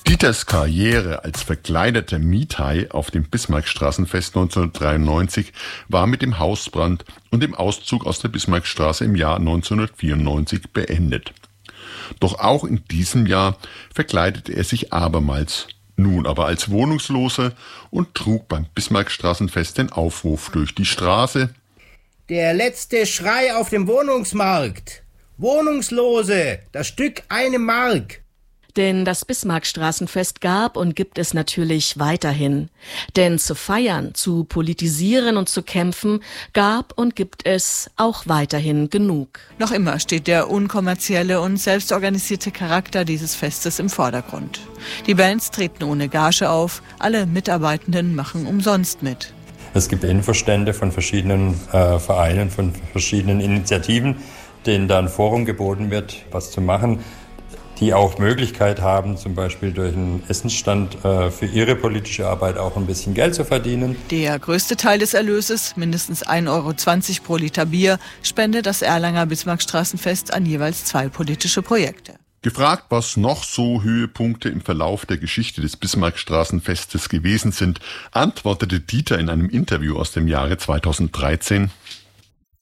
Dieters Karriere als verkleideter Miethai auf dem Bismarckstraßenfest 1993 war mit dem Hausbrand und dem Auszug aus der Bismarckstraße im Jahr 1994 beendet. Doch auch in diesem Jahr verkleidete er sich abermals, nun aber als Wohnungsloser, und trug beim Bismarckstraßenfest den Aufruf durch die Straße: Der letzte Schrei auf dem Wohnungsmarkt. Wohnungslose, das Stück 1 Mark. Denn das Bismarckstraßenfest gab und gibt es natürlich weiterhin. Denn zu feiern, zu politisieren und zu kämpfen gab und gibt es auch weiterhin genug. Noch immer steht der unkommerzielle und selbstorganisierte Charakter dieses Festes im Vordergrund. Die Bands treten ohne Gage auf, alle Mitarbeitenden machen umsonst mit. Es gibt Infostände von verschiedenen Vereinen, von verschiedenen Initiativen, denen da ein Forum geboten wird, was zu machen, die auch Möglichkeit haben, zum Beispiel durch einen Essensstand für ihre politische Arbeit auch ein bisschen Geld zu verdienen. Der größte Teil des Erlöses, mindestens 1,20 € pro Liter Bier, spendet das Erlanger Bismarckstraßenfest an jeweils 2 politische Projekte. Gefragt, was noch so Höhepunkte im Verlauf der Geschichte des Bismarckstraßenfestes gewesen sind, antwortete Dieter in einem Interview aus dem Jahre 2013: